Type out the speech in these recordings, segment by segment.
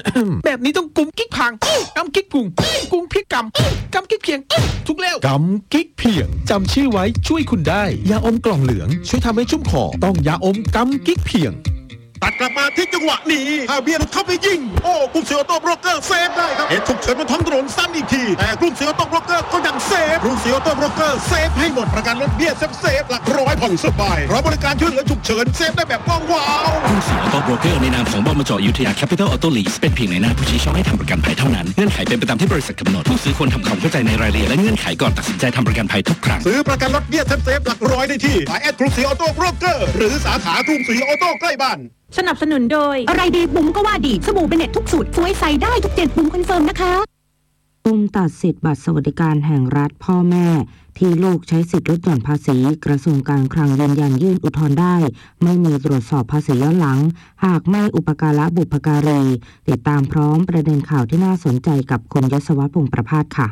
แบบนี้ต้องกุมกิ๊กพังกำกิ๊กกุงกุงพริกกำกิ๊กเพียงทุกแล้วกำกิ๊กเพียงจำชื่อไว้ช่วยคุณได้ยาอมกล่องเหลืองช่วยทำให้ชุ่มคอต้องยาอมกำกิ๊กเพียงตัดกลับมาที่จังหวะนี้ฮาเบียร์เข้าไปยิงโอ้กรุงศรีออโต้โบรกเกอร์เซฟได้ครับเหตุฉุกเฉินบนท้องถนนซ้ำอีกทีแต่กรุงศรีออโต้โบรกเกอร์ก็ยังเซฟกรุงศรีออโต้โบรกเกอร์เซฟให้หมดประกันรถเบี้ยเซฟหลักร้อยผ่อนสบายเพราะบริการช่วยเหลือฉุกเฉินเซฟได้แบบว้าวกรุงศรีออโต้โบรกเกอร์ในนามของบมจ.อยุธยาแคปิตอลออโต้ลีสเป็นเพียงในหน้าผู้ชี้ช่องให้ทำประกันภัยเท่านั้นเงื่อนไขเป็นไปตามที่บริษัทกำหนดผู้ซื้อควรทำความเข้าใจในรายละเอียดและเงื่อนไขก่อนตัดสินใจทำประกันภัยทุกครั้งซื้อประกันรถเบี้ยเซฟหลักร้อยได้ที่ไลน์กรุงศรีออโต้โบรกเกอร์หรือสาขากรุงศรีออโต้ใกล้บ้านสนับสนุนโดยอะไรดีบุ๋มก็ว่าดีสบู่เบเน็ตทุกสูตรช่วยใส่ได้ทุก7บุ๋มคอนเฟิร์มนะคะตัดสิทธิ์บัตรสวัสดิการแห่งรัฐพ่อแม่ที่ลูกใช้สิทธิ์ลดหย่อนภาษีกระทรวงการคลังยืนยันยื่นอุทธรณ์ได้ไม่มีตรวจสอบภาษีย้อนหลังหากไม่อุปการะบุพการีติดตามพร้อมประเด็นข่าวที่น่าสนใจกับคุณยศวัฒน์ พงษ์ประภาสค่ะ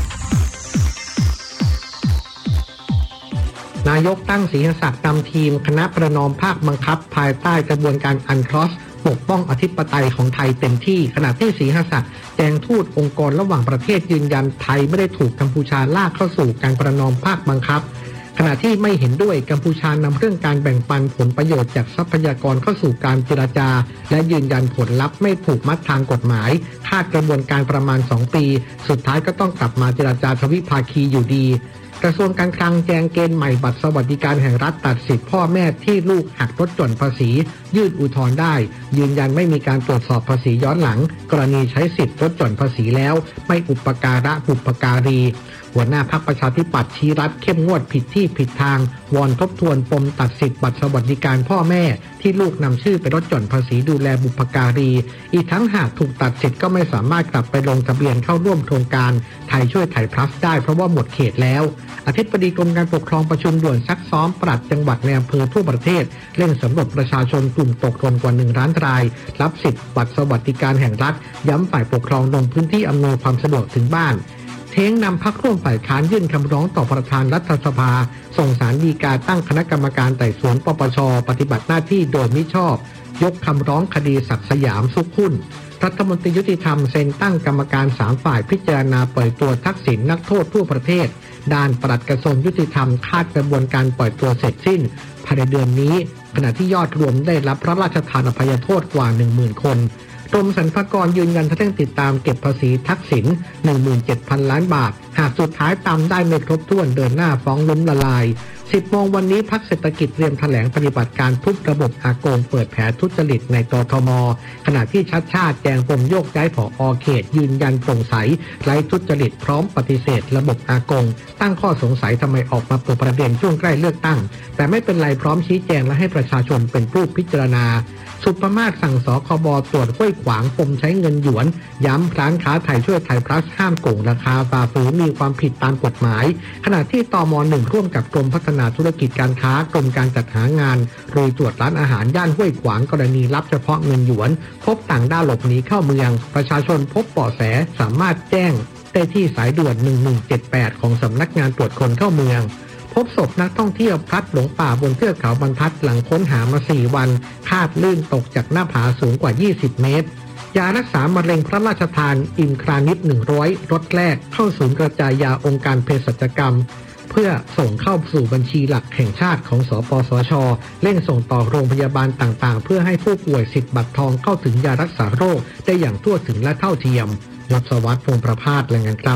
นายกตั้งศรีหศักดิ์นำทีมคณะประนอมภาคบังคับภายใต้กระบวนการอันครอสปกป้องอธิปไตยของไทยเต็มที่ขณะที่ศรีหศักดิ์แจ้งทูตองค์กรระหว่างประเทศยืนยันไทยไม่ได้ถูกกัมพูชาลากเข้าสู่การประนอมภาคบังคับขณะที่ไม่เห็นด้วยกัมพูชานำเรื่องการแบ่งปันผลประโยชน์จากทรัพยากรเข้าสู่การเจรจาและยืนยันผลลัพธ์ไม่ผูกมัดทางกฎหมายคาดกระบวนการประมาณ2ปีสุดท้ายก็ต้องกลับมาเจรจาทวิภาคีอยู่ดีกระทรวงการคลังแจงเกณฑ์ใหม่บัตรสวัสดิการแห่งรัฐตัดสิทธิพ่อแม่ที่ลูกหักลดหย่อนภาษียื่นอุทธรณ์ได้ยืนยันไม่มีการตรวจสอบภาษีย้อนหลังกรณีใช้สิทธิลดหย่อนภาษีแล้วไม่อุปการะบุพการีหัวหน้าพรรคประชาธิปัตย์ชี้รัฐเข้มงวดผิดที่ผิดทางวอนทบทวนปมตัดสิทธิบัตรสวัสดิการพ่อแม่ที่ลูกนำชื่อไปลดหย่อนภาษีดูแลบุพการีอีกทั้งหากถูกตัดสิทธิ์ก็ไม่สามารถกลับไปลงทะเบียนเข้าร่วมโครงการไทยช่วยไทยพลัสได้เพราะว่าหมดเขตแล้วอธิบดีกรมการปกครองประชุมด่วนซักซ้อมปลัดจังหวัดในอำเภอทั่วประเทศเร่งสำรวจประชาชนกลุ่มตกหล่นกว่า1ล้านรายรับสิทธิ์บัตรสวัสดิการแห่งรัฐย้ำฝ่ายปกครองลงพื้นที่อำนวยความสะดวกถึงบ้านเท้งนำพรรคร่วมฝ่ายค้านยื่นคำร้องต่อประธานรัฐสภาส่งศาลฎีกาตั้งคณะกรรมการไต่สวนปปช.ปฏิบัติหน้าที่โดยมิชอบยกคำร้องคดีศักดิ์สยามสุขหุ้นรัฐมนตรียุติธรรมเซ็นตั้งกรรมการ3ฝ่ายพิจารณาปล่อยตัวทักษิณนักโทษทั่วประเทศด้านปลัดกระทรวงยุติธรรมคาดกระบวนการปล่อยตัวเสร็จสิ้นภายในเดือนนี้ขณะที่ยอดรวมได้รับพระราชทานอภัยโทษกว่า 10,000 คนกรมสรรพากรยืนยันจะเร่งติดตามเก็บภาษีทักษิณ 17,000 ล้านบาทหากสุดท้ายตามได้ไม่ครบถ้วนเดินหน้าฟ้องล้มละลาย10 โมงวันนี้พรรคเศรษฐกิจเตรียมแถลงปฏิบัติการทุบระบบอากงเปิดแผลทุจริตในกทม.ขณะที่ชัดชาติแจงปมโยกย้ายผอ.เขตยืนยันโปร่งใสไร้ทุจริตพร้อมปฏิเสธระบบอากงตั้งข้อสงสัยทำไมออกมาเปิดประเด็นช่วงใกล้เลือกตั้งแต่ไม่เป็นไรพร้อมชี้แจงและให้ประชาชนเป็นผู้พิจารณาสุภมาศสั่งสคบ.ตรวจห้วยขวางปมใช้เงินหยวนย้ำร้านค้าไทยช่วยไทยพลัสห้ามโกงราคาฝ่าฝืนมีความผิดตามกฎหมายขณะที่ตม.1ร่วมกับกรมพัฒนาธุรกิจการค้ากรมการจัดหางานลุยตรวจร้านอาหารย่านห้วยขวางกรณีรับเฉพาะเงินหยวนพบต่างด้าวหลบหนีเข้าเมืองประชาชนพบเบาะแสสามารถแจ้งได้ที่สายด่วน1178ของสำนักงานตรวจคนเข้าเมืองพบศพนักท่องเที่ยวพลัดหลงป่าบนเทือกเขาบรรทัดหลังค้นหามา4 วันคาดลื่นตกจากหน้าผาสูงกว่า20 เมตรยารักษามะเร็งพระราชทานอิมครานิด100รถแรกเข้าศูนย์กระจายยาองค์การเภสัชกรรมเพื่อส่งเข้าสู่บัญชีหลักแห่งชาติของสปสช.เร่งส่งต่อโรงพยาบาลต่างๆเพื่อให้ผู้ป่วยสิทธิ์บัตรทองเข้าถึงยารักษาโรคได้อย่างทั่วถึงและเท่าเทียมยศวัฒน์ พงษ์ประภาสรายงานครับ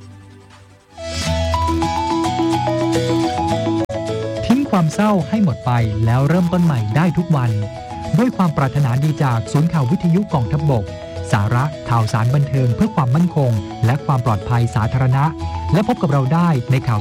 ความเศร้าให้หมดไปแล้วเริ่มต้นใหม่ได้ทุกวันด้วยความปรารถนาดีจากศูนย์ข่าววิทยุกองทัพบกสาระข่าวสารบันเทิงเพื่อความมั่นคงและความปลอดภัยสาธารณะและพบกับเราได้ในข่าว